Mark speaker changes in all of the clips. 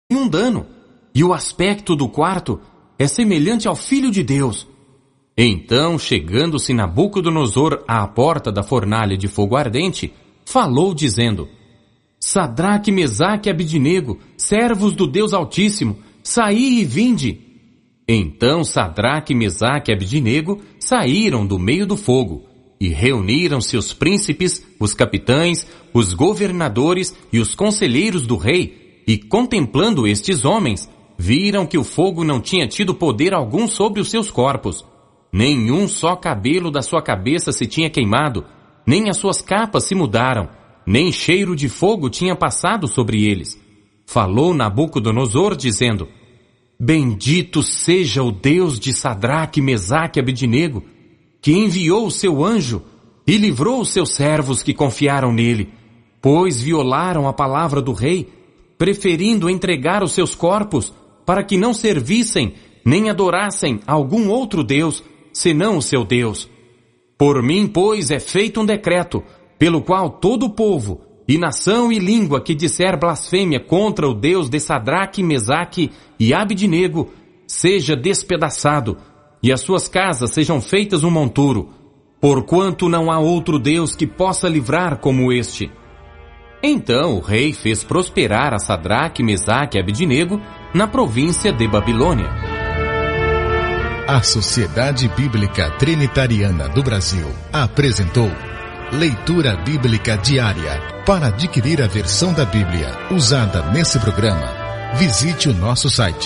Speaker 1: nenhum dano, e o aspecto do quarto é semelhante ao Filho de Deus. Então, chegando-se Nabucodonosor à porta da fornalha de fogo ardente, falou dizendo: Sadraque, Mesaque e Abidnego, servos do Deus Altíssimo, saí e vinde. Então Sadraque, Mesaque e Abidnego saíram do meio do fogo, e reuniram-se os príncipes, os capitães, os governadores e os conselheiros do rei, e contemplando estes homens, viram que o fogo não tinha tido poder algum sobre os seus corpos. Nenhum só cabelo da sua cabeça se tinha queimado, nem as suas capas se mudaram, nem cheiro de fogo tinha passado sobre eles. Falou Nabucodonosor, dizendo: Bendito seja o Deus de Sadraque, Mesaque e Abidnego, que enviou o seu anjo e livrou os seus servos que confiaram nele, pois violaram a palavra do rei, preferindo entregar os seus corpos para que não servissem nem adorassem algum outro Deus, senão o seu Deus. Por mim, pois, é feito um decreto, pelo qual todo o povo, e nação e língua que disser blasfêmia contra o Deus de Sadraque, Mesaque e Abidnego, seja despedaçado, e as suas casas sejam feitas um monturo, porquanto não há outro Deus que possa livrar como este. Então o rei fez prosperar a Sadraque, Mesaque e Abidnego na província de Babilônia.
Speaker 2: A Sociedade Bíblica Trinitariana do Brasil apresentou Leitura Bíblica Diária. Para adquirir a versão da Bíblia usada nesse programa, visite o nosso site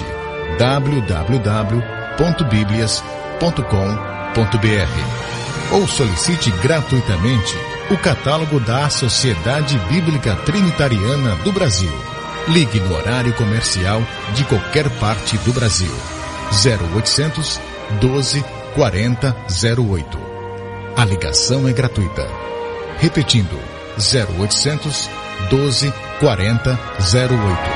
Speaker 2: www.biblias.com.br ou solicite gratuitamente o catálogo da Sociedade Bíblica Trinitariana do Brasil. Ligue no horário comercial de qualquer parte do Brasil. 0800 12 40 08. A ligação é gratuita. Repetindo, 0800 12 40 08.